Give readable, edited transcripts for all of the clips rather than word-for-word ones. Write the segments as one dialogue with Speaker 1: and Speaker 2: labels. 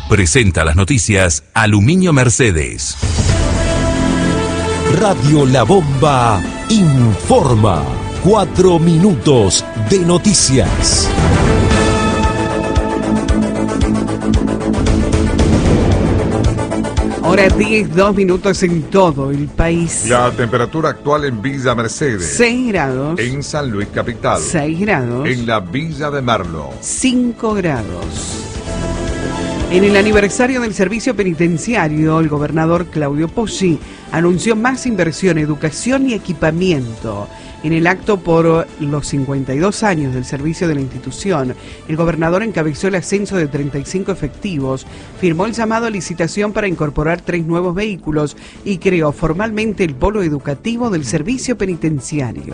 Speaker 1: Presenta las noticias Aluminio Mercedes.
Speaker 2: Radio La Bomba informa. 4 minutos de noticias.
Speaker 3: Hora 10, 2 minutos en todo el país.
Speaker 4: La temperatura actual en Villa Mercedes.
Speaker 3: 6 grados.
Speaker 4: En San Luis Capital.
Speaker 3: 6 grados.
Speaker 4: En la Villa de Merlo.
Speaker 3: 5 grados. En el aniversario del servicio penitenciario, el gobernador Claudio Poggi anunció más inversión, educación y equipamiento. En el acto por los 52 años del servicio de la institución, el gobernador encabezó el ascenso de 35 efectivos, firmó el llamado a licitación para incorporar 3 nuevos vehículos y creó formalmente el polo educativo del servicio penitenciario.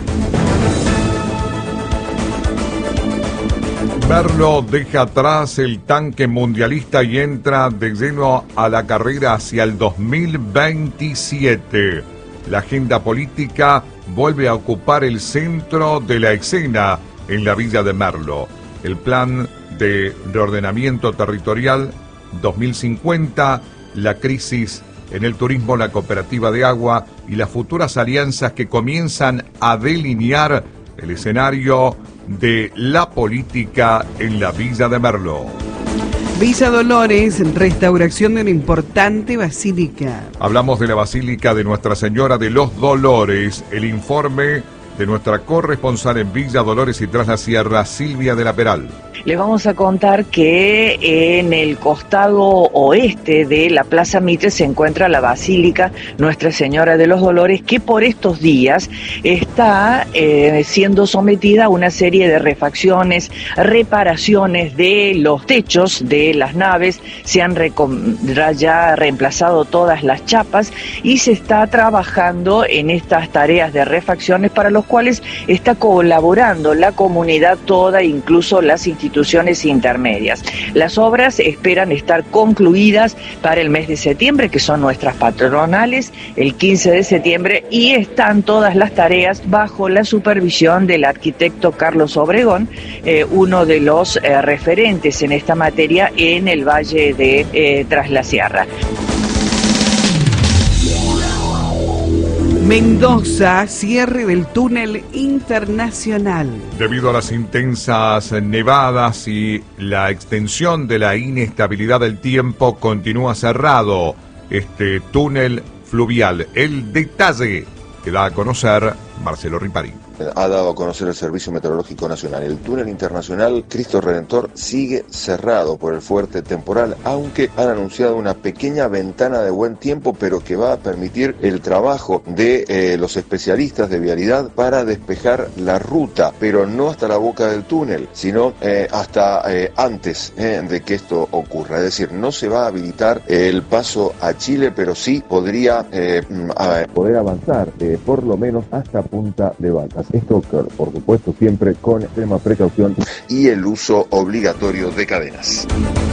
Speaker 4: Merlo deja atrás el tanque mundialista y entra de lleno a la carrera hacia el 2027. La agenda política vuelve a ocupar el centro de la escena en la Villa de Merlo. El plan de reordenamiento territorial 2050, la crisis en el turismo, la cooperativa de agua y las futuras alianzas que comienzan a delinear el escenario de la política en la Villa de Merlo.
Speaker 3: Villa Dolores, restauración de una importante basílica.
Speaker 4: Hablamos de la Basílica de Nuestra Señora de los Dolores. El informe de nuestra corresponsal en Villa Dolores y Tras la Sierra, Silvia de la Peral.
Speaker 5: Les vamos a contar que en el costado oeste de la Plaza Mitre se encuentra la Basílica Nuestra Señora de los Dolores, que por estos días está siendo sometida a una serie de refacciones, reparaciones de los techos de las naves. Se han ya reemplazado todas las chapas y se está trabajando en estas tareas de refacciones para los cuales está colaborando la comunidad toda, incluso las instituciones intermedias. Las obras esperan estar concluidas para el mes de septiembre, que son nuestras patronales, el 15 de septiembre, y están todas las tareas bajo la supervisión del arquitecto Carlos Obregón, uno de los referentes en esta materia en el Valle de Tras la Sierra.
Speaker 3: Mendoza, cierre del túnel internacional.
Speaker 4: Debido a las intensas nevadas y la extensión de la inestabilidad del tiempo, continúa cerrado este túnel fluvial. El detalle que da a conocer Marcelo Ripari.
Speaker 6: Ha dado a conocer el Servicio Meteorológico Nacional. El túnel internacional Cristo Redentor sigue cerrado por el fuerte temporal, aunque han anunciado una pequeña ventana de buen tiempo, pero que va a permitir el trabajo de los especialistas de vialidad para despejar la ruta, pero no hasta la boca del túnel, sino hasta antes de que esto ocurra. Es decir, no se va a habilitar el paso a Chile, pero sí podría poder avanzar por lo menos hasta Punta de Vacas. Esto, por supuesto, siempre con extrema precaución y el uso obligatorio de cadenas.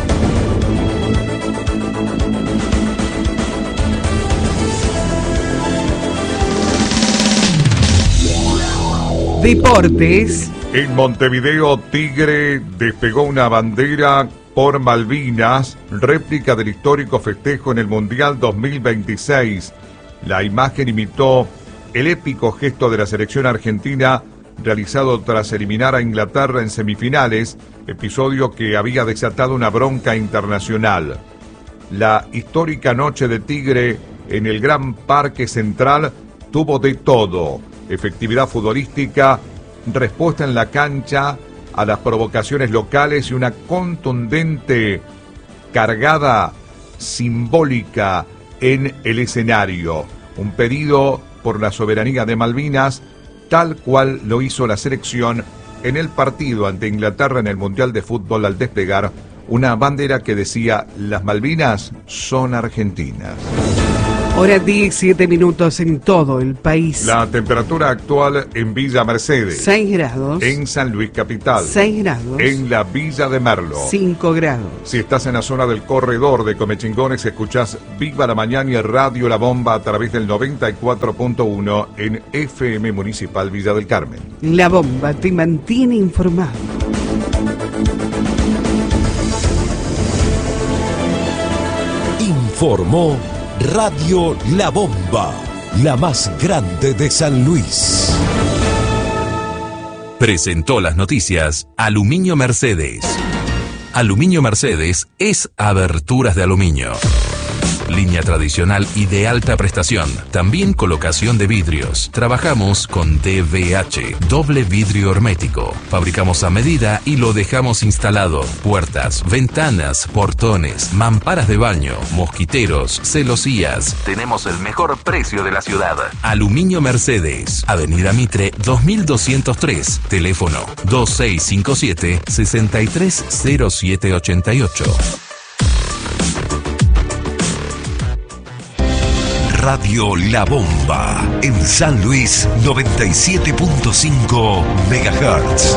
Speaker 3: Deportes.
Speaker 4: En Montevideo, Tigre despegó una bandera por Malvinas, réplica del histórico festejo en el Mundial 2026. La imagen imitó el épico gesto de la selección argentina realizado tras eliminar a Inglaterra en semifinales, episodio que había desatado una bronca internacional. La histórica noche de Tigre en el Gran Parque Central tuvo de todo: efectividad futbolística, respuesta en la cancha a las provocaciones locales y una contundente cargada simbólica en el escenario. Un pedido por la soberanía de Malvinas, tal cual lo hizo la selección en el partido ante Inglaterra en el Mundial de Fútbol al desplegar una bandera que decía: las Malvinas son argentinas.
Speaker 3: Hora 17 minutos en todo el país.
Speaker 4: La temperatura actual en Villa Mercedes.
Speaker 3: 6 grados.
Speaker 4: En San Luis Capital.
Speaker 3: 6 grados.
Speaker 4: En la Villa de Merlo.
Speaker 3: 5 grados.
Speaker 4: Si estás en la zona del corredor de Comechingones, escuchás Viva la Mañana y Radio La Bomba a través del 94.1 en FM Municipal Villa del Carmen.
Speaker 3: La Bomba te mantiene informado.
Speaker 2: informó Radio La Bomba, la más grande de San Luis.
Speaker 1: Presentó las noticias Aluminio Mercedes. Aluminio Mercedes es aberturas de aluminio. Línea tradicional y de alta prestación. También colocación de vidrios. Trabajamos con DVH, doble vidrio hermético. Fabricamos a medida y lo dejamos instalado. Puertas, ventanas, portones, mamparas de baño, mosquiteros, celosías. Tenemos el mejor precio de la ciudad. Aluminio Mercedes. Avenida Mitre 2203. Teléfono 2657-630788.
Speaker 2: Radio La Bomba, en San Luis 97.5 MHz.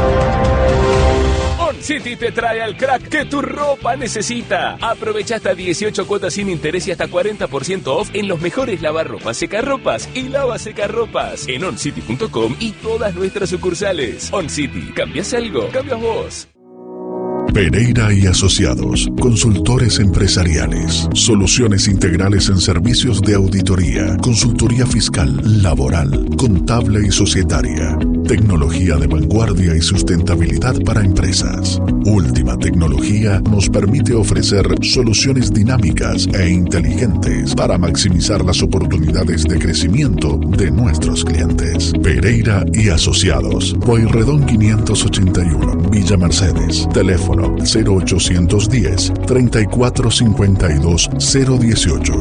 Speaker 7: City te trae al crack que tu ropa necesita. Aprovecha hasta 18 cuotas sin interés y hasta 40% off en los mejores lavarropas, secarropas y lavasecarropas en oncity.com y todas nuestras sucursales. OnCity, ¿cambias algo? Cambias vos.
Speaker 8: Pereira y Asociados, consultores empresariales, soluciones integrales en servicios de auditoría, consultoría fiscal, laboral, contable y societaria, tecnología de vanguardia y sustentabilidad para empresas. Última tecnología nos permite ofrecer soluciones dinámicas e inteligentes para maximizar las oportunidades de crecimiento de nuestros clientes. Pereira y Asociados, Pueyrredón 581, Villa Mercedes, teléfono 0810 3452 018.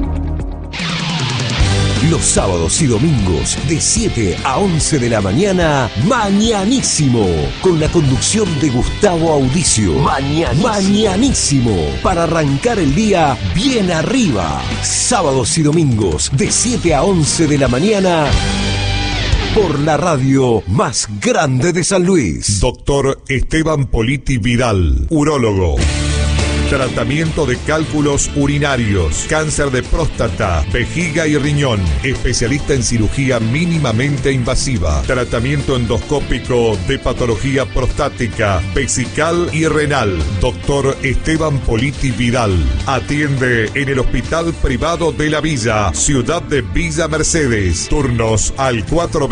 Speaker 2: Los sábados y domingos de 7 a 11 de la mañana, Mañanísimo, con la conducción de Gustavo Audicio. Mañanísimo, para arrancar el día bien arriba. Sábados y domingos de 7 a 11 de la mañana, por la radio más grande de San Luis.
Speaker 4: Doctor Esteban Politi Vidal, urólogo. Tratamiento de cálculos urinarios, cáncer de próstata, vejiga y riñón. Especialista en cirugía mínimamente invasiva. Tratamiento endoscópico de patología prostática, vesical y renal. Doctor Esteban Politi Vidal. Atiende en el Hospital Privado de la Villa, ciudad de Villa Mercedes. Turnos al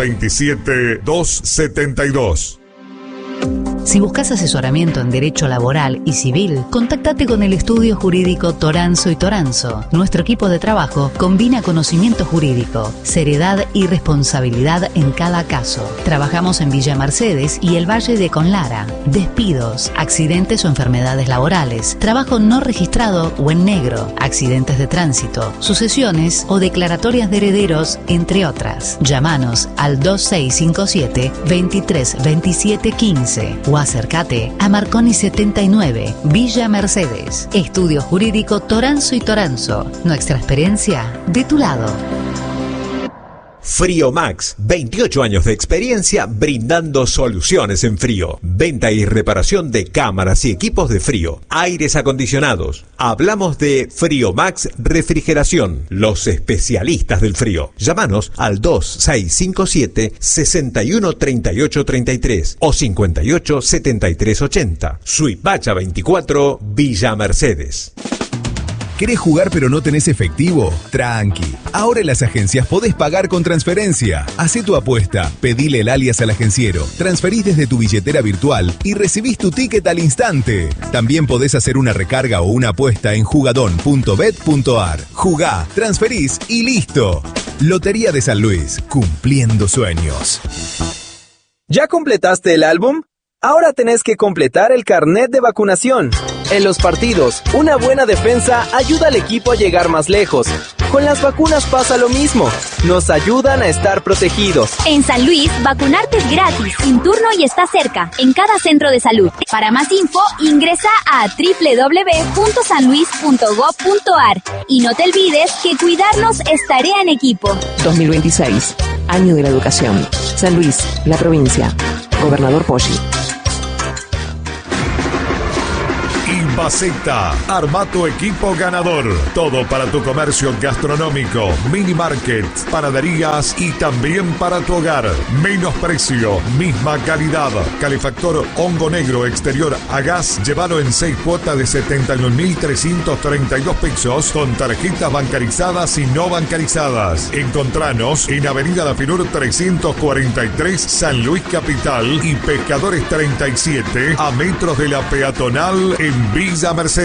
Speaker 4: 427-272.
Speaker 9: Si buscas asesoramiento en derecho laboral y civil, contáctate con el estudio jurídico Toranzo y Toranzo. Nuestro equipo de trabajo combina conocimiento jurídico, seriedad y responsabilidad en cada caso. Trabajamos en Villa Mercedes y el Valle de Conlara. Despidos, accidentes o enfermedades laborales, trabajo no registrado o en negro, accidentes de tránsito, sucesiones o declaratorias de herederos, entre otras. Llámanos al 2657 232715 o acércate a Marconi 79, Villa Mercedes. Estudio Jurídico Toranzo y Toranzo. Nuestra experiencia de tu lado.
Speaker 10: Frío Max, 28 años de experiencia brindando soluciones en frío. Venta y reparación de cámaras y equipos de frío, aires acondicionados. Hablamos de Frío Max Refrigeración, los especialistas del frío. Llámanos al 2657-613833 o 587380. Suipacha 24, Villa Mercedes.
Speaker 11: ¿Querés jugar pero no tenés efectivo? Tranqui. Ahora en las agencias podés pagar con transferencia. Hacé tu apuesta, pedile el alias al agenciero, transferís desde tu billetera virtual y recibís tu ticket al instante. También podés hacer una recarga o una apuesta en jugadon.bet.ar. Jugá, transferís y listo. Lotería de San Luis, cumpliendo sueños.
Speaker 12: ¿Ya completaste el álbum? Ahora tenés que completar el carnet de vacunación. En los partidos, una buena defensa ayuda al equipo a llegar más lejos. Con las vacunas pasa lo mismo. Nos ayudan a estar protegidos.
Speaker 13: En San Luis, vacunarte es gratis, sin turno y está cerca, en cada centro de salud. Para más info, ingresa a www.sanluis.gov.ar. Y no te olvides que cuidarnos es tarea en equipo.
Speaker 14: 2026, Año de la Educación. San Luis, la provincia. Gobernador Poggi.
Speaker 4: y Baceta. Arma tu equipo ganador. Todo para tu comercio gastronómico, mini market, panaderías y también para tu hogar. Menos precio, misma calidad. Calefactor Hongo Negro exterior a gas, llévalo en 6 cuotas de 71.332 pesos con tarjetas bancarizadas y no bancarizadas. Encontranos en Avenida La Finur 343, San Luis Capital y Pescadores 37, a metros de la peatonal en Villa Mercedes.